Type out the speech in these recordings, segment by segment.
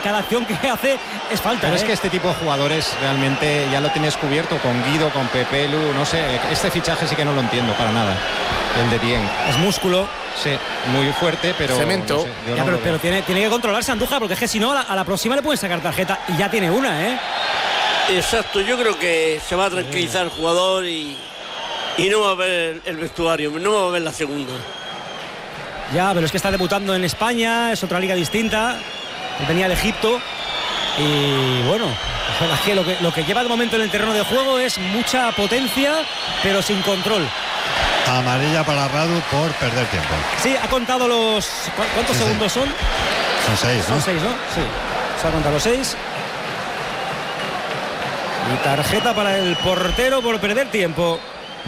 cada acción que hace es falta. Pero es que este tipo de jugadores realmente ya lo tienes cubierto con Guido, con Pepe Lu, no sé, este fichaje sí que no lo entiendo para nada. El de Dieng. Es músculo. Sí, muy fuerte, pero... Cemento. No sé, Ya, pero tiene que controlarse Andújar, porque es que si no, a la próxima le pueden sacar tarjeta y ya tiene una, ¿eh? Exacto, yo creo que se va a tranquilizar el jugador y no va a ver el vestuario, no va a ver la segunda. Ya, pero es que está debutando en España, es otra liga distinta. Él venía de Egipto y bueno, es que lo que lleva de momento en el terreno de juego es mucha potencia, pero sin control. Amarilla para Radu por perder tiempo. Sí, ha contado los... ¿Cuántos segundos son? Son 6, ¿no? Son 6, ¿no? Sí, se ha contado los 6. Y tarjeta para el portero por perder tiempo.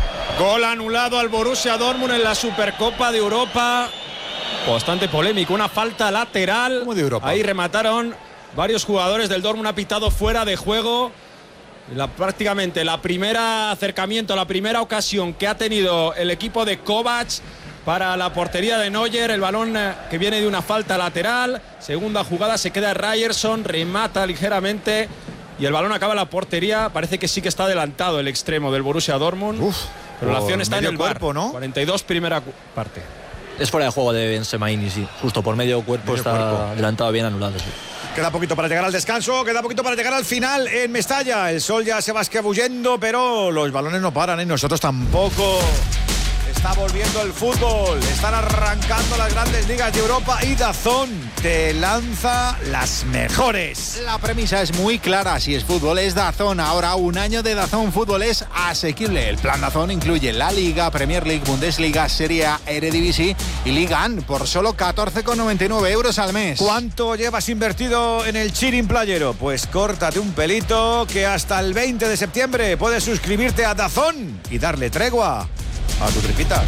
Gol anulado al Borussia Dortmund en la Supercopa de Europa. Bastante polémico, una falta lateral. ¿Cómo de Europa? Ahí remataron varios jugadores del Dortmund, ha pitado fuera de juego. Prácticamente la primera acercamiento, la primera ocasión que ha tenido el equipo de Kovac para la portería de Neuer. El balón que viene de una falta lateral. Segunda jugada, se queda Ryerson, remata ligeramente y el balón acaba en la portería. Parece que sí que está adelantado el extremo del Borussia Dortmund. Pero la acción está en el cuerpo, VAR, ¿no? 42 primera parte. Es fuera de juego de Benzemaini, sí. Justo por medio cuerpo está adelantado, bien anulado, sí. Queda poquito para llegar al descanso, queda poquito para llegar al final en Mestalla. El sol ya se va escabullendo, pero los balones no paran y nosotros tampoco. Está volviendo el fútbol, están arrancando las grandes ligas de Europa y DAZN te lanza las mejores. La premisa es muy clara, si es fútbol es DAZN. Ahora un año de DAZN Fútbol es asequible. El plan DAZN incluye la Liga, Premier League, Bundesliga, Serie A, Eredivisie y Liga AN por solo 14,99 euros al mes. ¿Cuánto llevas invertido en el chirin playero? Pues córtate un pelito que hasta el 20 de septiembre puedes suscribirte a DAZN y darle tregua a tu tripita.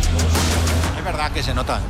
Es verdad que se nota.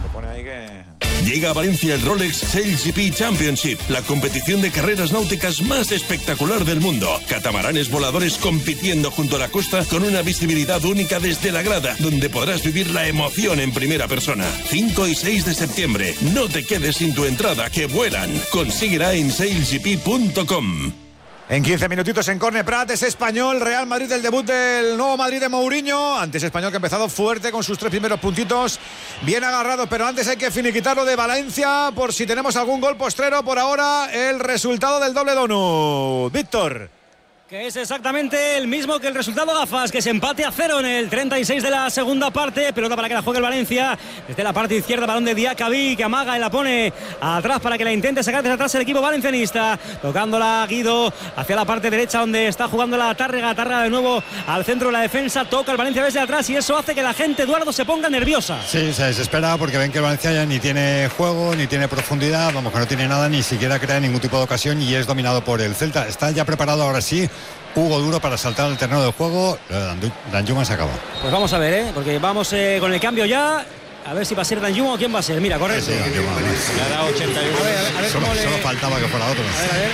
Llega a Valencia el Rolex Sails GP Championship, la competición de carreras náuticas más espectacular del mundo. Catamaranes voladores compitiendo junto a la costa con una visibilidad única desde la grada, donde podrás vivir la emoción en primera persona. 5 y 6 de septiembre. No te quedes sin tu entrada, que vuelan. Consíguela en sailsgp.com. En 15 minutitos en Corne Prat es Español, Real Madrid, el debut del nuevo Madrid de Mourinho. Antes Español que ha empezado fuerte con sus 3 primeros puntitos, bien agarrado, pero antes hay que finiquitarlo de Valencia por si tenemos algún gol postrero. Por ahora el resultado del doble donut. Víctor. Que es exactamente el mismo que el resultado, gafas, que se empate a 0 en el 36 de la segunda parte. Pelota para que la juegue el Valencia. Desde la parte izquierda, balón de Diacabí, que amaga y la pone atrás para que la intente sacar desde atrás el equipo valencianista. Tocándola Guido hacia la parte derecha donde está jugando la Tárrega. Tárrega de nuevo al centro de la defensa. Toca el Valencia desde atrás y eso hace que la gente, Eduardo, se ponga nerviosa. Sí, se desespera porque ven que el Valencia ya ni tiene juego, ni tiene profundidad. Vamos, que no tiene nada, ni siquiera crea ningún tipo de ocasión y es dominado por el Celta. Está ya preparado ahora sí Hugo Duro para saltar al terreno del juego. Danjuma se acaba. Pues vamos a ver, porque vamos con el cambio ya. A ver si va a ser Danjuma o quién va a ser. Mira, corre. Sí, Danjuma, Le ha dado 81. A ver solo, cómo le... solo faltaba que fuera otro. A ver.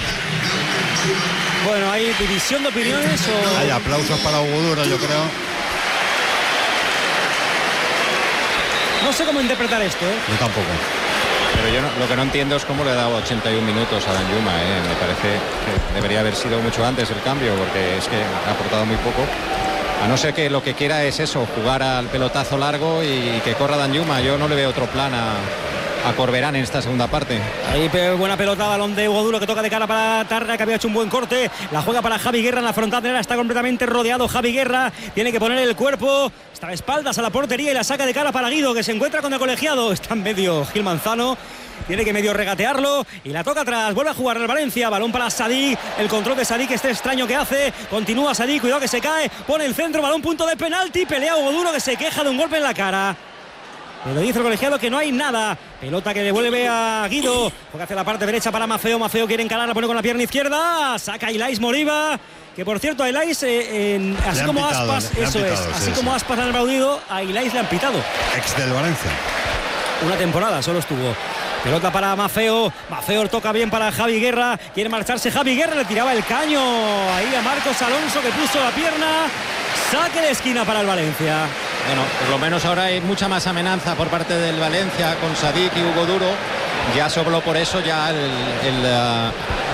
Bueno, hay división de opiniones o... Hay aplausos para Hugo Duro, yo creo. No sé cómo interpretar esto, ¿eh? Yo tampoco. Pero yo lo que no entiendo es cómo le ha dado 81 minutos a Danjuma, Me parece que debería haber sido mucho antes el cambio, porque es que ha aportado muy poco. A no ser que lo que quiera es eso, jugar al pelotazo largo y que corra Danjuma. Yo no le veo otro plan a Corberán en esta segunda parte. Ahí buena pelota, balón de Hugo Duro que toca de cara para Tárrega, que había hecho un buen corte. La juega para Javi Guerra en la frontal, está completamente rodeado Javi Guerra. Tiene que poner el cuerpo, está de espaldas a la portería y la saca de cara para Guido, que se encuentra con el colegiado. Está en medio Gil Manzano. Tiene que medio regatearlo y la toca atrás. Vuelve a jugar el Valencia. Balón para Sadik. El control de Sadik, este extraño que hace. Continúa Sadik. Cuidado que se cae. Pone el centro. Balón punto de penalti. Pelea Hugo Duro, que se queja de un golpe en la cara. Pero dice el colegiado que no hay nada. Pelota que devuelve a Guido. Juega hacia la parte derecha para Mafeo. Mafeo quiere encarar. La pone con la pierna izquierda. Saca Ilais Moriba. Que por cierto a Ilais, así como pitado, Aspas, eso pitado, es. Así como Aspas han aplaudido, a Ilais le han pitado. Ex del Valencia. Una temporada solo estuvo. Pelota para Mafeo. Mafeo toca bien para Javi Guerra. Quiere marcharse Javi Guerra. Le tiraba el caño ahí a Marcos Alonso, que puso la pierna. Saque de esquina para el Valencia. Bueno, por lo menos ahora hay mucha más amenaza por parte del Valencia con Sadik y Hugo Duro. Ya sobró por eso ya